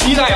期待呀！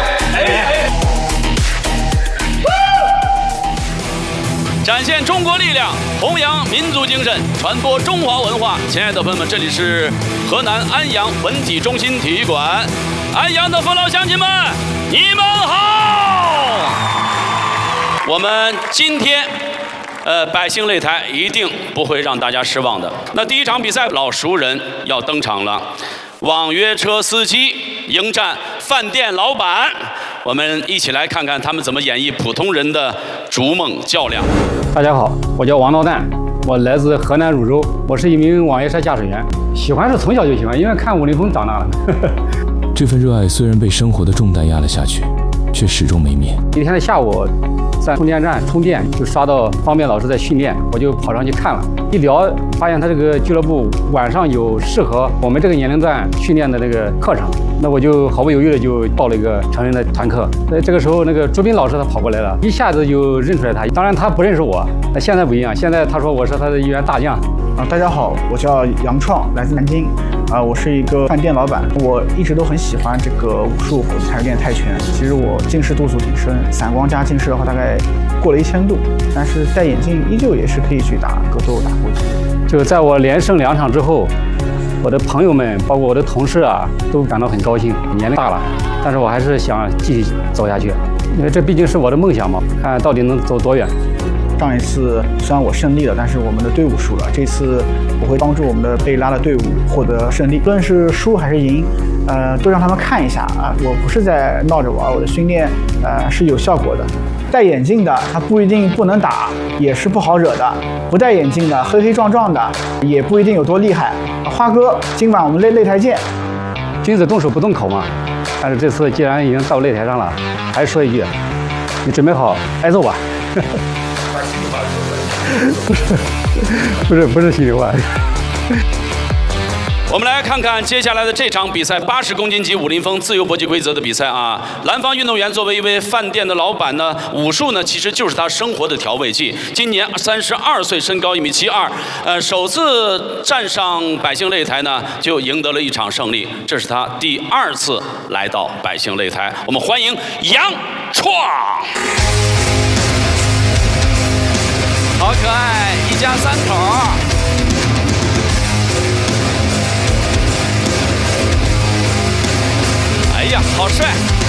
展现中国力量，弘扬民族精神，传播中华文化。亲爱的朋友们，这里是河南安阳文体中心体育馆，安阳的父老乡亲们，你们好！我们今天，百姓擂台一定不会让大家失望的。那第一场比赛，老熟人要登场了，网约车司机迎战饭店老板。我们一起来看看他们怎么演绎普通人的逐梦较量。 大家好，我叫王道蛋，我来自河南汝州，我是一名网约车驾驶员。喜欢是从小就喜欢，因为看武林风长大的。 这份热爱虽然被生活的重担压了下去，却始终没灭。 一天的下午，在充电站充电，就刷到方便老师在训练，我就跑上去看了。一聊，发现他这个俱乐部晚上有适合我们这个年龄段训练的那个课程，那我就毫不犹豫的就报了一个成人的团课。这个时候，那个朱斌老师他跑过来了，一下子就认出来他。当然他不认识我，那现在不一样，现在他说我是他的一员大将。 大家好，我叫杨创，来自南京。我是一个饭店老板。我一直都很喜欢这个武术，还有练泰拳。其实我近视度数挺深，散光加近视的话大概过了1000度，但是戴眼镜依旧也是可以去打格斗、打搏击。 就在我连胜2场之后，我的朋友们，包括我的同事啊，都感到很高兴。年龄大了，但是我还是想继续走下去，因为这毕竟是我的梦想嘛，看到底能走多远。 上一次虽然我胜利了，但是我们的队伍输了。这次我会帮助我们的被拉的队伍获得胜利，无论是输还是赢，都让他们看一下啊，我不是在闹着玩，我的训练是有效果的。戴眼镜的他不一定不能打，也是不好惹的；不戴眼镜的黑黑壮壮的也不一定有多厉害。花哥，今晚我们擂台见。 君子动手不动口嘛，但是这次既然已经到擂台上了，还是说一句，你准备好挨揍吧。不是心里话。 我们来看看接下来的这场比赛，80公斤级武林风自由搏击规则的比赛啊。蓝方运动员作为一位饭店的老板呢，武术呢其实就是他生活的调味剂。今年32岁，身高1.72米，首次站上百姓擂台呢，就赢得了一场胜利。这是他第2次来到百姓擂台。我们欢迎杨创。好可爱，一家3口。哎呀，好帅！